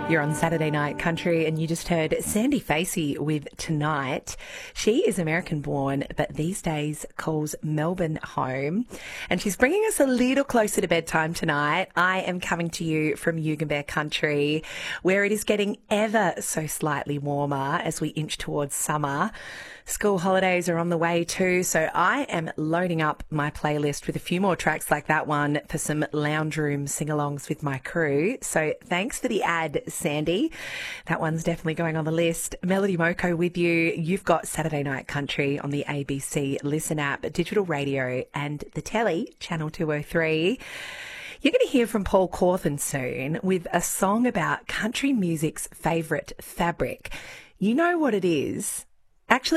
You're on Saturday Night Country and you just heard Sandy Facey with Tonight. She is American born, but these days calls Melbourne home. And she's bringing us a little closer to bedtime tonight. I am coming to you from Yugambeh Country, where it is getting ever so slightly warmer as we inch towards summer. School holidays are on the way too, so I am loading up my playlist with a few more tracks like that one for some lounge room sing-alongs with my crew. So thanks for the ad, Sandy. That one's definitely going on the list. Melody Moko with you. You've got Saturday Night Country on the ABC Listen app, digital radio and the telly, Channel 203. You're going to hear from Paul Cawthon soon with a song about country music's favourite fabric. You know what it is? Actually,